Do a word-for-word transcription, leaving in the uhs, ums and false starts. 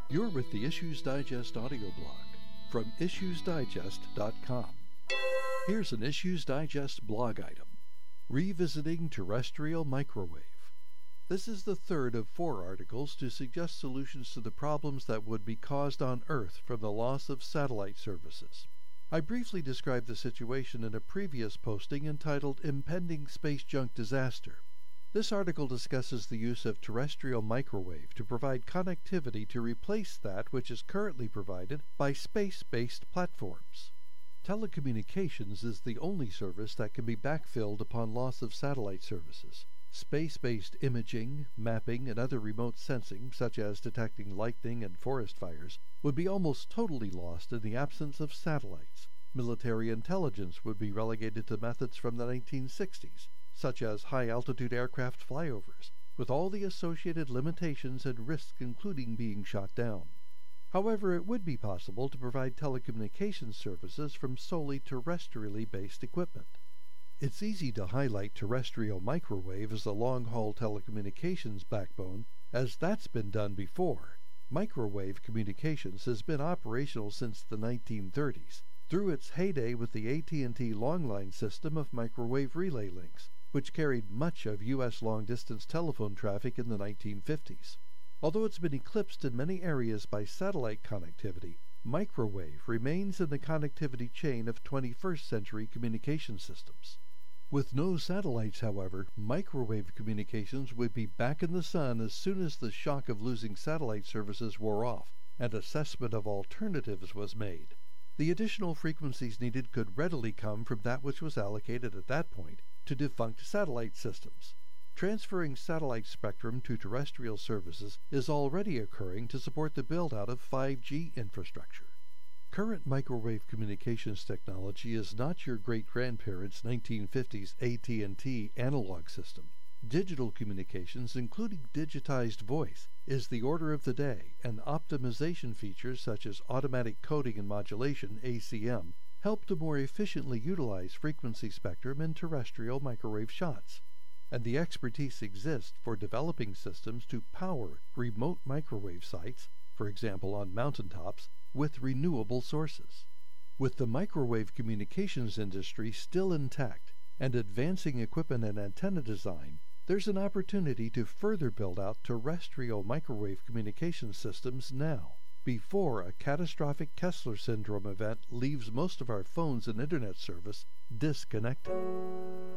You're with the Issues Digest audio blog from issues digest dot com. Here's an Issues Digest blog item: Revisiting Terrestrial Microwave. This is the third of four articles to suggest solutions to the problems that would be caused on Earth from the loss of satellite services. I briefly described the situation in a previous posting entitled Impending Space Junk Disaster. This article discusses the use of terrestrial microwave to provide connectivity to replace that which is currently provided by space-based platforms. Telecommunications is the only service that can be backfilled upon loss of satellite services. Space-based imaging, mapping, and other remote sensing, such as detecting lightning and forest fires, would be almost totally lost in the absence of satellites. Military intelligence would be relegated to methods from the nineteen sixties, such as high-altitude aircraft flyovers, with all the associated limitations and risks including being shot down. However, it would be possible to provide telecommunications services from solely terrestrially based equipment. It's easy to highlight terrestrial microwave as a long-haul telecommunications backbone, as that's been done before. Microwave communications has been operational since the nineteen thirties, through its heyday with the A T and T Longline system of microwave relay links, which carried much of U S long-distance telephone traffic in the nineteen fifties. Although it's been eclipsed in many areas by satellite connectivity, microwave remains in the connectivity chain of twenty-first century communication systems. With no satellites, however, microwave communications would be back in the sun as soon as the shock of losing satellite services wore off, and assessment of alternatives was made. The additional frequencies needed could readily come from that which was allocated at that point to defunct satellite systems. Transferring satellite spectrum to terrestrial services is already occurring to support the build-out of five G infrastructure. Current microwave communications technology is not your great-grandparents' nineteen fifties A T and T analog system. Digital communications, including digitized voice, is the order of the day, and optimization features such as automatic coding and modulation A C M help to more efficiently utilize frequency spectrum in terrestrial microwave shots. And the expertise exists for developing systems to power remote microwave sites, for example on mountaintops, with renewable sources. With the microwave communications industry still intact and advancing equipment and antenna design, there's an opportunity to further build out terrestrial microwave communication systems now, before a catastrophic Kessler syndrome event leaves most of our phones and internet service disconnected.